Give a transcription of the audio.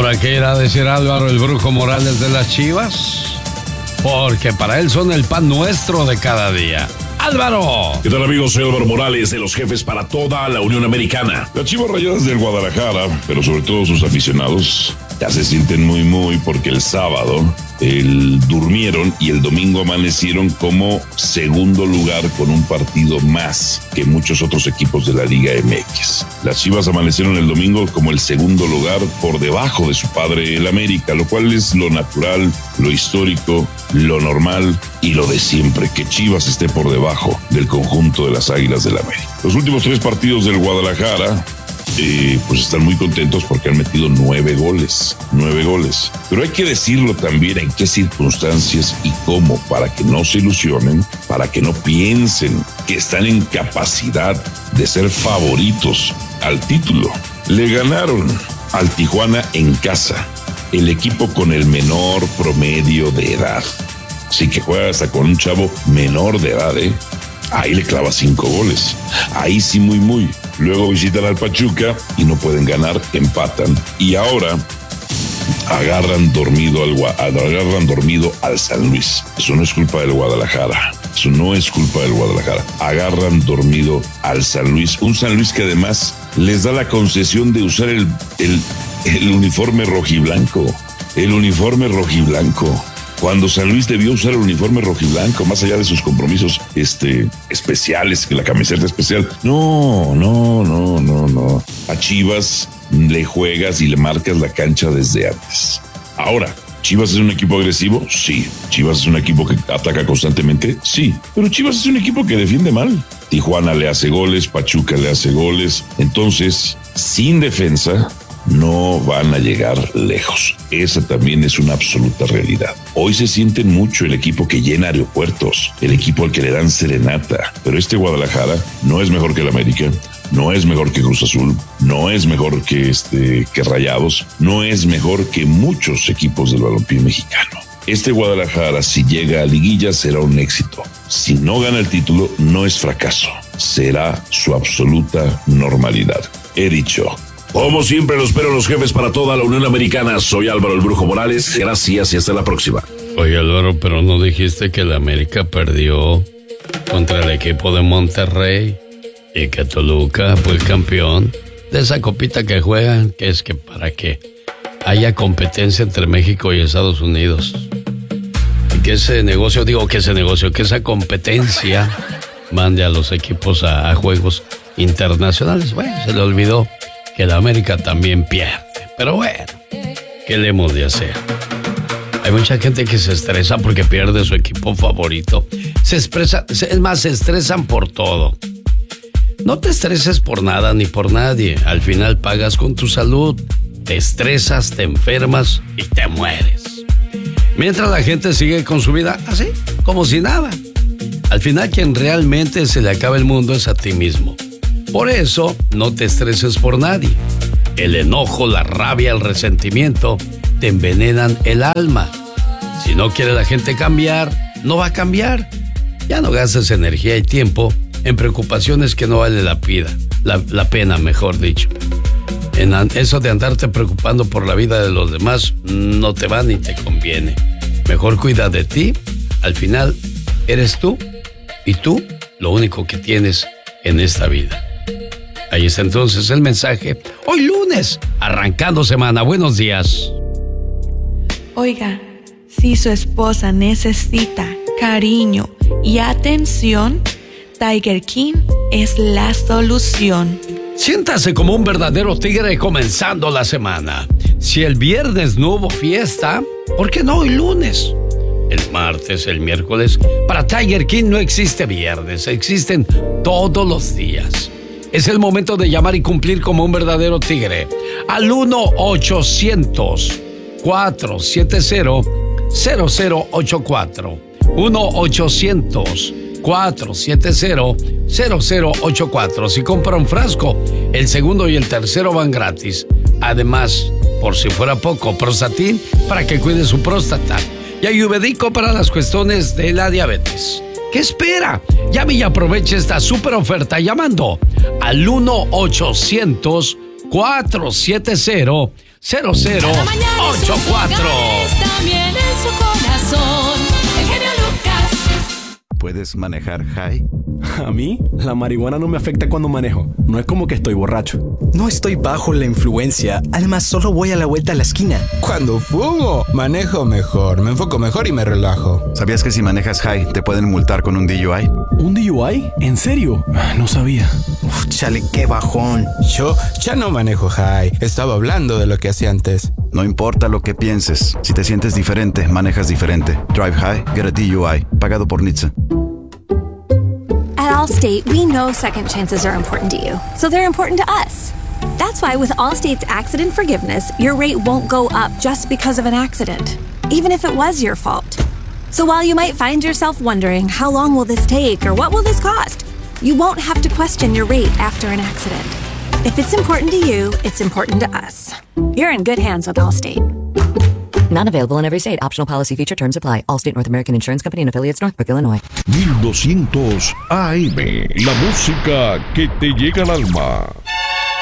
ahora, ¿qué irá a decir Álvaro el Brujo Morales de las Chivas? Porque para él son el pan nuestro de cada día. ¡Álvaro! ¿Qué tal, amigos? Soy Álvaro Morales, de los jefes para toda la Unión Americana. Las Chivas Rayadas del Guadalajara, pero sobre todo sus aficionados, ya se sienten muy porque el sábado durmieron y el domingo amanecieron como segundo lugar con un partido más que muchos otros equipos de la Liga MX. Las Chivas amanecieron el domingo como el segundo lugar por debajo de su padre el América, lo cual es lo natural, lo histórico, lo normal y lo de siempre, que Chivas esté por debajo del conjunto de las Águilas del América. Los últimos 3 partidos del Guadalajara pues están muy contentos porque han metido 9 goles. Pero hay que decirlo también en qué circunstancias y cómo, para que no se ilusionen, para que no piensen que están en capacidad de ser favoritos al título. Le ganaron al Tijuana en casa, el equipo con el menor promedio de edad. Así que juega hasta con un chavo menor de edad, Ahí le clava 5 goles. Ahí sí muy. Luego visitan al Pachuca y no pueden ganar, empatan. Y ahora agarran dormido al San Luis. Eso no es culpa del Guadalajara. Agarran dormido al San Luis. Un San Luis que además les da la concesión de usar el uniforme rojiblanco. Cuando San Luis debió usar el uniforme rojiblanco, más allá de sus compromisos especiales, que la camiseta especial. No. A Chivas le juegas y le marcas la cancha desde antes. Ahora, ¿Chivas es un equipo agresivo? Sí. ¿Chivas es un equipo que ataca constantemente? Sí. Pero Chivas es un equipo que defiende mal. Tijuana le hace goles, Pachuca le hace goles. Entonces, sin defensa, no van a llegar lejos. Esa también es una absoluta realidad. Hoy se sienten mucho el equipo que llena aeropuertos, el equipo al que le dan serenata. Pero este Guadalajara no es mejor que el América, no es mejor que Cruz Azul, no es mejor que Rayados, no es mejor que muchos equipos del balompié mexicano. Este Guadalajara, si llega a liguilla, será un éxito. Si no gana el título, no es fracaso, será su absoluta normalidad. He dicho. Como siempre, los espero los jefes para toda la Unión Americana. Soy Álvaro el Brujo Morales. Gracias y hasta la próxima. Oye, Álvaro, pero no dijiste que el América perdió contra el equipo de Monterrey y que Toluca fue el campeón de esa copita que juegan, que es que para que haya competencia entre México y Estados Unidos. Y que que esa competencia mande a los equipos a juegos internacionales. Bueno, se le olvidó que la América también pierde. Pero bueno, ¿qué le hemos de hacer? Hay mucha gente que se estresa porque pierde su equipo favorito. Se estresan por todo. No te estreses por nada ni por nadie. Al final pagas con tu salud. Te estresas, te enfermas y te mueres. Mientras la gente sigue con su vida así, como si nada. Al final, quien realmente se le acaba el mundo es a ti mismo. Por eso, no te estreses por nadie. El enojo, la rabia, el resentimiento te envenenan el alma. Si no quiere la gente cambiar, no va a cambiar. Ya no gastes energía y tiempo en preocupaciones que no vale la pena, mejor dicho. En eso de andarte preocupando por la vida de los demás no te va ni te conviene. Mejor cuida de ti. Al final, eres tú y tú lo único que tienes en esta vida. Ahí está entonces el mensaje. Hoy lunes, arrancando semana. Buenos días. Oiga, si su esposa necesita cariño y atención, Tiger King es la solución. Siéntase como un verdadero tigre comenzando la semana. Si el viernes no hubo fiesta, ¿por qué no hoy lunes? El martes, el miércoles. Para Tiger King no existe viernes, existen todos los días. Es el momento de llamar y cumplir como un verdadero tigre al 1-800-470-0084. 1-800-470-0084. Si compra un frasco, el segundo y el tercero van gratis. Además, por si fuera poco, Prostatin para que cuide su próstata. Y Ayurvédico para las cuestiones de la diabetes. ¿Qué espera? Llame y aproveche esta super oferta llamando al 1-800-470-0084. También en su corazón, el genio Lucas. ¿Puedes manejar high? A mí, la marihuana no me afecta cuando manejo. No es como que estoy borracho. No estoy bajo la influencia. Además, solo voy a la vuelta a la esquina. Cuando fumo, manejo mejor, me enfoco mejor y me relajo. ¿Sabías que si manejas high te pueden multar con un DUI? ¿Un DUI? ¿En serio? No sabía. Chale, qué bajón. Yo ya no manejo high. Estaba hablando de lo que hacía antes. No importa lo que pienses. Si te sientes diferente, manejas diferente. Drive high, get a DUI. Pagado por NHTSA. At Allstate, we know second chances are important to you, so they're important to us. That's why with Allstate's accident forgiveness, your rate won't go up just because of an accident, even if it was your fault. So while you might find yourself wondering, how long will this take or what will this cost? You won't have to question your rate after an accident. If it's important to you, it's important to us. You're in good hands with Allstate. Not available in every state. Optional policy feature terms apply. Allstate North American Insurance Company and affiliates, Northbrook, Illinois. 1200 AM. La música que te llega al alma.